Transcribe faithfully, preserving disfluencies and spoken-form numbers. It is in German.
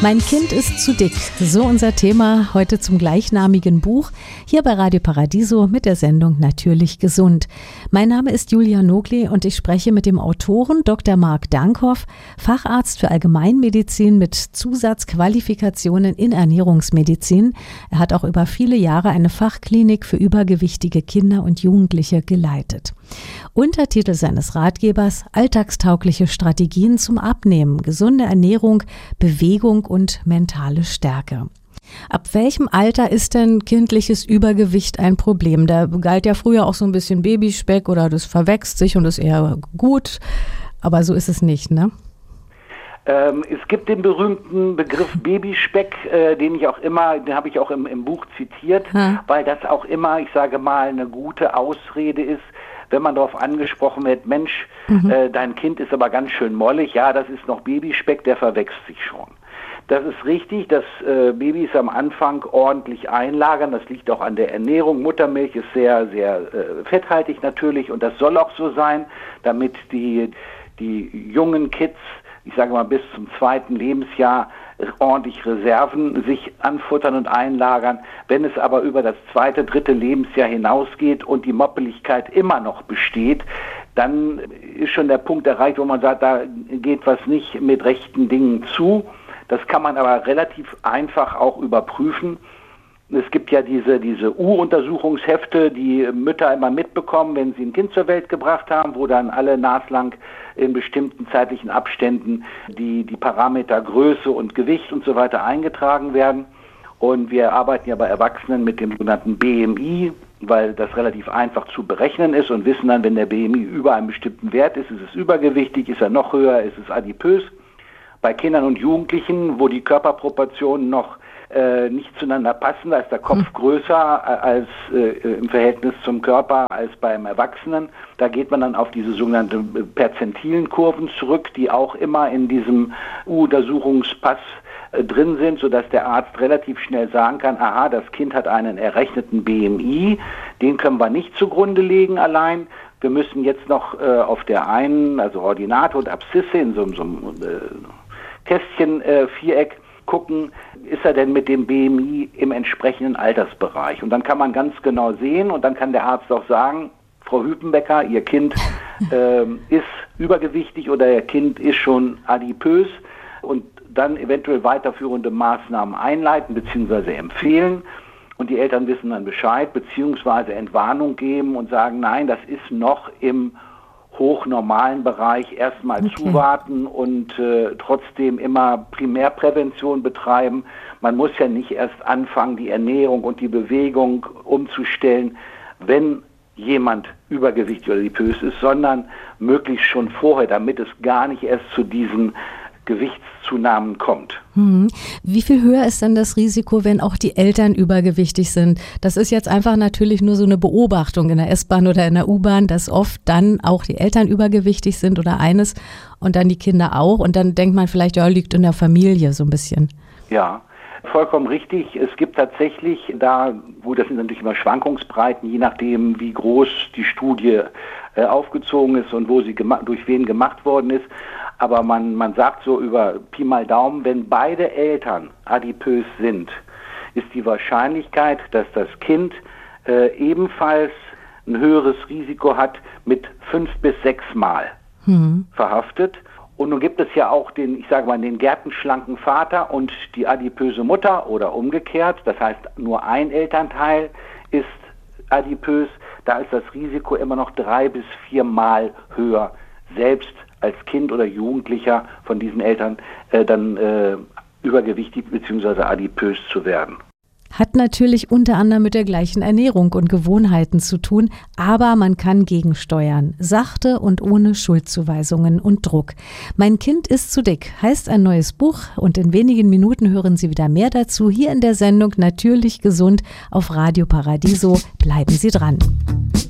Mein Kind ist zu dick. So unser Thema heute zum gleichnamigen Buch hier bei Radio Paradiso mit der Sendung Natürlich gesund. Mein Name ist Julia Nogli und ich spreche mit dem Autoren Doktor Mark Dankhoff, Facharzt für Allgemeinmedizin mit Zusatzqualifikationen in Ernährungsmedizin. Er hat auch über viele Jahre eine Fachklinik für übergewichtige Kinder und Jugendliche geleitet. Untertitel seines Ratgebers: Alltagstaugliche Strategien zum Abnehmen, gesunde Ernährung, Bewegung und mentale Stärke. Ab welchem Alter ist denn kindliches Übergewicht ein Problem? Da galt ja früher auch so ein bisschen Babyspeck oder das verwächst sich und ist eher gut, aber so ist es nicht, ne? Ähm, es gibt den berühmten Begriff Babyspeck, äh, den ich auch immer, den habe ich auch im, im Buch zitiert, hm. weil das auch immer, ich sage mal, eine gute Ausrede ist, wenn man darauf angesprochen wird, Mensch, mhm. äh, dein Kind ist aber ganz schön mollig, ja, das ist noch Babyspeck, der verwächst sich schon. Das ist richtig, dass äh, Babys am Anfang ordentlich einlagern, das liegt auch an der Ernährung. Muttermilch ist sehr, sehr äh, fetthaltig natürlich und das soll auch so sein, damit die, die jungen Kids, ich sage mal bis zum zweiten Lebensjahr, ordentlich Reserven sich anfuttern und einlagern. Wenn es aber über das zweite, dritte Lebensjahr hinausgeht und die Moppeligkeit immer noch besteht, dann ist schon der Punkt erreicht, wo man sagt, da geht was nicht mit rechten Dingen zu. Das kann man aber relativ einfach auch überprüfen. Es gibt ja diese, diese U-Untersuchungshefte, die Mütter immer mitbekommen, wenn sie ein Kind zur Welt gebracht haben, wo dann alle naslang in bestimmten zeitlichen Abständen die, die Parameter Größe und Gewicht und so weiter eingetragen werden. Und wir arbeiten ja bei Erwachsenen mit dem sogenannten B M I, weil das relativ einfach zu berechnen ist und wissen dann, wenn der B M I über einem bestimmten Wert ist, ist es übergewichtig, ist er noch höher, ist es adipös. Bei Kindern und Jugendlichen, wo die Körperproportionen noch äh, nicht zueinander passen, da ist der Kopf hm. größer als äh, im Verhältnis zum Körper als beim Erwachsenen. Da geht man dann auf diese sogenannten perzentilen Kurven zurück, die auch immer in diesem U-Untersuchungspass äh, drin sind, sodass der Arzt relativ schnell sagen kann, aha, das Kind hat einen errechneten B M I, den können wir nicht zugrunde legen allein. Wir müssen jetzt noch äh, auf der einen, also Ordinate und Abszisse in so, so einem äh, Kästchen-Viereck äh, gucken, ist er denn mit dem B M I im entsprechenden Altersbereich? Und dann kann man ganz genau sehen und dann kann der Arzt auch sagen, Frau Hüpenbecker, Ihr Kind äh, ist übergewichtig oder Ihr Kind ist schon adipös und dann eventuell weiterführende Maßnahmen einleiten bzw. empfehlen. Und die Eltern wissen dann Bescheid bzw. Entwarnung geben und sagen, nein, das ist noch im hochnormalen Bereich, erstmal okay. zuwarten und äh, trotzdem immer Primärprävention betreiben. Man muss ja nicht erst anfangen, die Ernährung und die Bewegung umzustellen, wenn jemand übergewichtig oder adipös ist, sondern möglichst schon vorher, damit es gar nicht erst zu diesen Gewichtszunahmen kommt. Hm. Wie viel höher ist denn das Risiko, wenn auch die Eltern übergewichtig sind? Das ist jetzt einfach natürlich nur so eine Beobachtung in der S-Bahn oder in der U-Bahn, dass oft dann auch die Eltern übergewichtig sind oder eines und dann die Kinder auch. Und dann denkt man vielleicht, ja, liegt in der Familie so ein bisschen. Ja, vollkommen richtig. Es gibt tatsächlich da, gut, das sind natürlich immer Schwankungsbreiten, je nachdem, wie groß die Studie äh, aufgezogen ist und wo sie gema- durch wen gemacht worden ist. Aber man, man sagt so über Pi mal Daumen, wenn beide Eltern adipös sind, ist die Wahrscheinlichkeit, dass das Kind äh, ebenfalls ein höheres Risiko hat, mit fünf bis sechs Mal mhm. verhaftet. Und nun gibt es ja auch den, ich sage mal, den gärtenschlanken Vater und die adipöse Mutter oder umgekehrt. Das heißt, nur ein Elternteil ist adipös. Da ist das Risiko immer noch drei bis vier Mal höher, selbst als Kind oder Jugendlicher von diesen Eltern äh, dann äh, übergewichtig bzw. adipös zu werden. Hat natürlich unter anderem mit der gleichen Ernährung und Gewohnheiten zu tun, aber man kann gegensteuern. Sachte und ohne Schuldzuweisungen und Druck. Mein Kind ist zu dick heißt ein neues Buch und in wenigen Minuten hören Sie wieder mehr dazu hier in der Sendung Natürlich gesund auf Radio Paradiso. Bleiben Sie dran.